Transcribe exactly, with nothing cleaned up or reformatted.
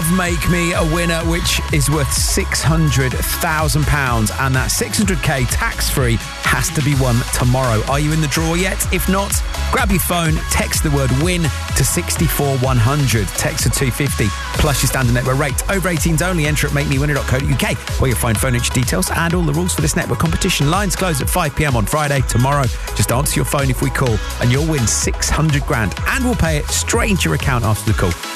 of Make Me a Winner, which is worth six hundred thousand pounds, and that six hundred k tax-free has to be won tomorrow. Are you in the draw yet? If not, grab your phone, text the word WIN to six four one hundred. Text to two fifty plus your standard network rate. Over eighteens only. Enter at make me winner dot co dot u k, where you'll find phone entry details and all the rules for this network competition. Lines close at five p m on Friday. Tomorrow, just answer your phone if we call and you'll win six hundred grand, and we'll pay it straight into your account after the call.